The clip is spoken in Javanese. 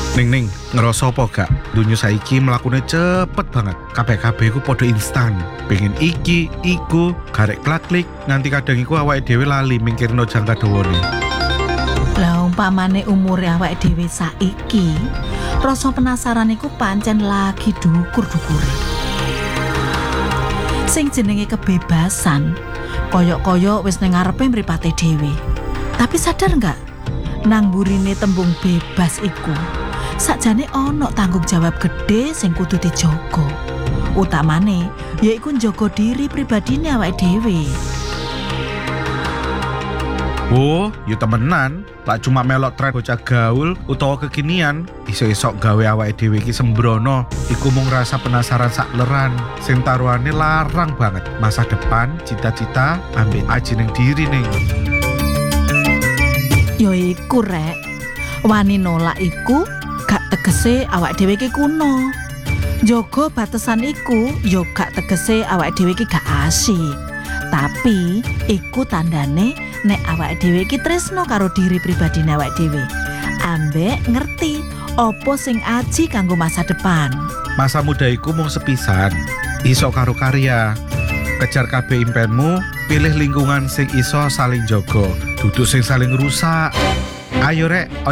Ning, ngerasa apa gak? Dunia saiki mlakune cepet banget. Kabeh-kabeh ku podo instan. Pengen iki, iku, garek klik nganti kadang iku awake dhewe lali mikirno jangka dawane. Lah umpamane umure awake dhewe saiki, rasa penasaran iku pancen lagi dukur-dukure. Sing jenenge kebebasan, koyok-koyok wis ning ngarepe mripate dhewe. Tapi sadar nggak? Nang burine tembung bebas iku, sakjane ana tanggung jawab gede sing kudu dijaga. Utamane yaiku njaga diri pribadine awake dhewe. Oh, yo temenan, lak cuma melok tren bocah gaul utawa kekinian, iso-isok gawe awake dhewe iki sembrono, iku mung rasa penasaran sakleran, sing taruhane larang banget. Masa depan, cita-cita, ambek aji ning diri ning. Yo iku rek, wani nolak iku gak tegese awake dhewe iki kuno. Njaga batesan iku yo gak tegese awake dhewe iki gak asik. Tapi iku tandane nek awake dhewe iki tresno karo diri pribadine awake dhewe. Ambek ngerti apa sing aji kanggo masa depan. Masa muda iku mung sepisan, iso karo karya. Kejar kabeh impenmu, pilih lingkungan sing iso saling jaga, duduk sing saling rusak. Ayo rek,